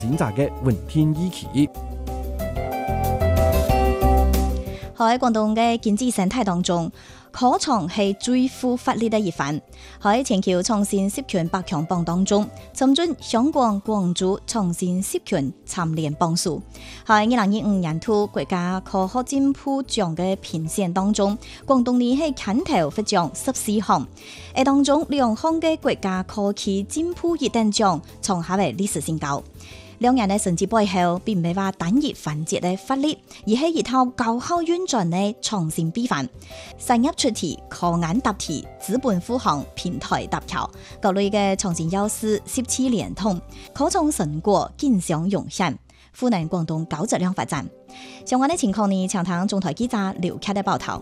選擇嘅雲天依期。 喺廣東嘅經濟生態當中，科創係最富發力嘅一環。喺全球創新10強百強榜當中，參進香港廣州創新10強蟬聯榜數。喺2025年度國家科學進步獎嘅評選當中，廣東呢係牽頭獲獎14項，而當中2項嘅國家科技進步一等獎創下為歷史新高。兩人嘅成績背後，並唔係話單一環節嘅發力，而係一套高效運轉嘅創新秘範。產業出題、科研答題、資本護航、平台搭橋，各類嘅創新優勢17連通，科創成果競相湧現，賦能廣東高質量發展。相關嘅情況呢，請聽中台記者劉凱嘅報道。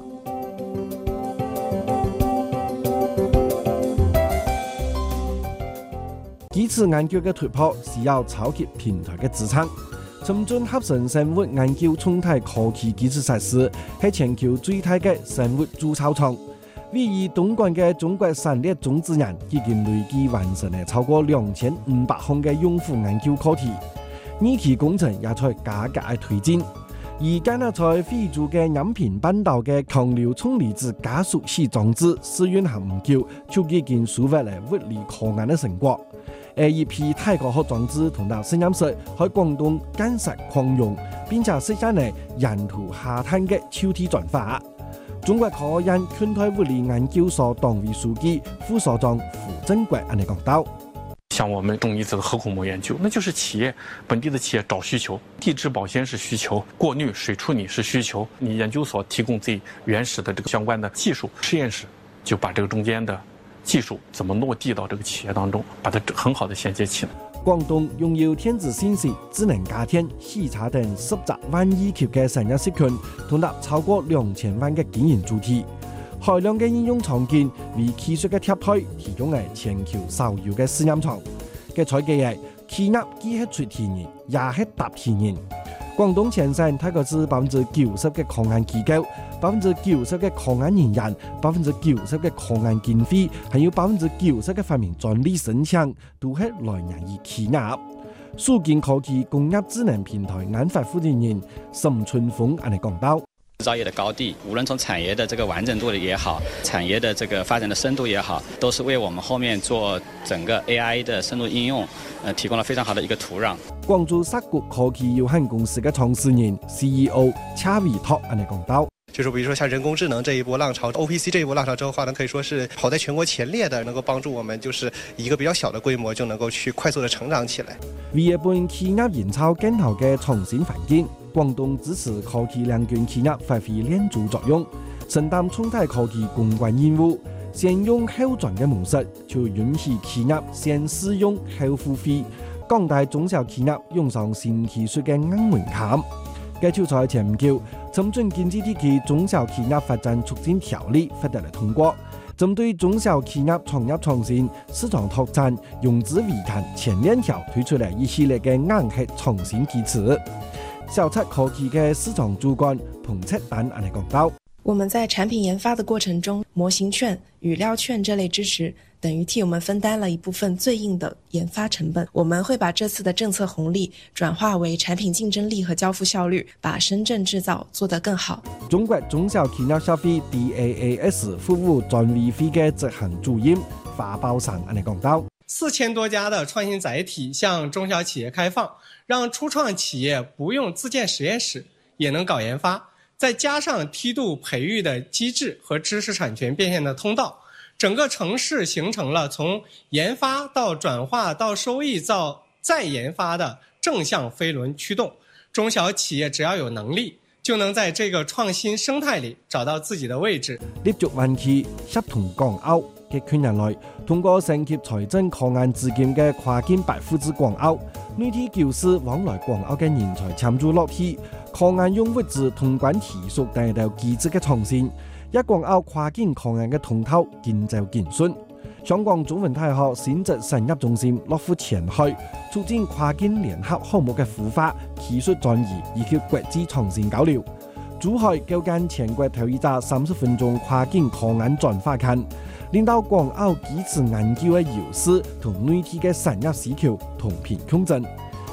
幾次研究嘅突破需要超級平台嘅支撐。深圳合成生物研究重大科技基礎設施係全球最大嘅生物主操廠。位於東莞嘅中國散列種子園已經累計完成了超過2500項嘅用戶研究課題，二期工程也在加緊推進。而加納在非洲嘅飲品半島嘅強流沖離子加速器裝置試運行唔久，就已經收穫了物理科研嘅成果。一批太空學裝置同到實驗室喺廣東建設擴容，並且實現了沿途下探嘅抽屜轉化。中國科研昆台物理研究所黨委書記、副所長傅正國安尼講到。 像我們重離子的核空膜研究，那就是企業本地的企業找需求，地質保鮮是需求，過濾水處理是需求，你研究所提供最原始的這個相關的技術，實驗室就把這個中間的技術怎麼落地到這個企業當中，把它很好的銜接起來。 廣東擁有電子信息、智能家電、汽車等10萬億級嘅產業集群，同達超過2000萬嘅經營主體。海量嘅應用場景為技術嘅貼台提供係全球首要嘅試驗場。嘅採計係企業既係出題人，也係答題人。廣東全省大概是90%嘅科研機構，90%嘅科研人員，90%嘅科研經費，還有90%嘅發明專利申請，都係來源於企業。數件科技工業智能平台研發負責人沈春峰安尼講到。 製造業的高地，無論從產業的這個完整度也好，產業的這個發展的深度也好，都是為我們後面做整個 AI 的深度應用，提供了非常好的一個土壤。 廣州碩谷科技有限公司嘅創始人 CEO 車維拓安尼講到。 就是比如說像人工智能這一波浪潮 ，OPC 這一波浪潮之後的話呢，可以說是跑在全國前列的，能夠幫助我們就是以一個比較小的規模就能夠去快速的成長起來。 為一般企業營造更好嘅創新環境，廣東支持科技兩權企業發揮連續作用，承擔重大科技公關任務。先用後賺嘅模式，就允許企業先試用後付費，降低中小企業用上新技術嘅硬門檻。該條在前唔久，深圳經濟地區中小企業發展促進條例獲得了通過，針對中小企業創業創新、市場拓展、融資維權前2條推出了一系列嘅硬核創新機制。小測科技嘅市場主管彭赤丹安尼講到。 我們在產品研發的過程中，模型券、語料券這類支持等於替我們分擔了一部分最硬的研發成本。我們會把這次的政策紅利轉化為產品競爭力和交付效率，把深圳製造做得更好。 中國中小企業協會 DAAS 服務專委會嘅執行主任華寶生安尼講到 ：4000多家的創新載體向中小企業開放，讓初創企業不用自建實驗室也能搞研發。再加上梯度培育的機制和知識產權變現的通道，整個城市形成了從研發到轉化到收益到再研發的正向飛輪驅動。中小企業只要有能力，就能在這個創新生態裏找到自己的位置。 立足灣區協同港澳嘅群人來，通過升級財政科研資金嘅跨境百戶至港澳，內地教師往來港澳嘅人才參與落地。科研用物資通關技術等等機制嘅創新，一港澳跨境科研嘅通透建就建順。香港中文大學先進產業中心落戶前海，促進跨境聯合項目嘅孵化、技術轉移以及國際創新交流。珠海舉辦全國頭一個30分鐘跨境科研轉化刊，令到港澳幾次研究嘅優勢同內地嘅產業需求同頻共振。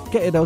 嘅一道